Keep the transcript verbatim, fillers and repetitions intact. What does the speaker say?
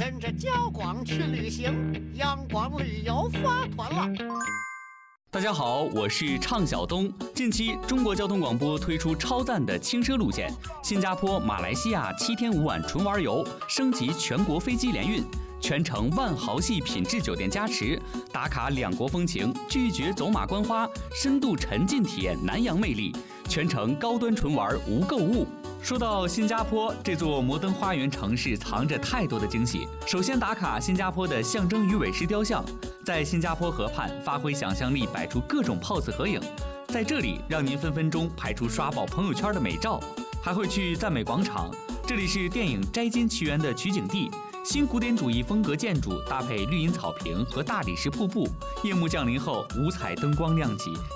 跟着焦广去旅行，阳光旅游发团了。 大家好，我是畅晓东。近期，中国交通广播推出超赞的轻奢路线，新加坡、马来西亚七天五晚纯玩游，升级全国飞机联运，全程万豪系品质酒店加持，打卡两国风情，拒绝走马观花，深度沉浸体验南洋魅力，全程高端纯玩无购物。说到新加坡这座摩登花园城市，藏着太多的惊喜。首先打卡新加坡的象征鱼尾狮雕像，在新加坡河畔发挥想象力，摆出各种 pose 合影，在这里让您分分钟拍出刷爆朋友圈的美照。还会去赞美广场，这里是电影《摘金奇缘》的取景地，新古典主义风格建筑搭配绿荫草坪和大理石瀑布，夜幕降临后五彩灯光亮起。